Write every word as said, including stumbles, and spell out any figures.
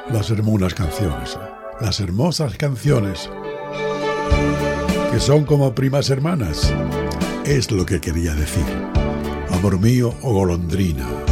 Las hermosas canciones, las hermosas canciones que son como primas hermanas, es lo que quería decir. Amor mío o golondrina.